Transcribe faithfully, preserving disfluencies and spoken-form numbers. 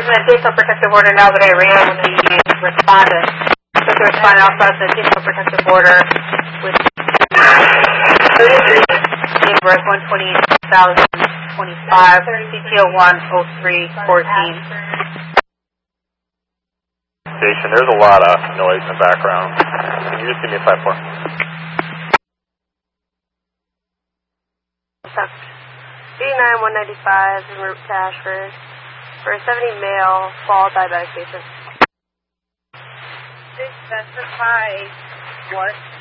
using a detail protective order now that I ran the respondent. So the respondent also has a detail protective order with date birth one twenty two thousand twenty-five, C T O one oh three fourteen. Station, there's a lot of noise in the background. Can you just give me a five four? B nine one ninety-five en route to Ashford for a seventy male fall diabetic patient. Please specify what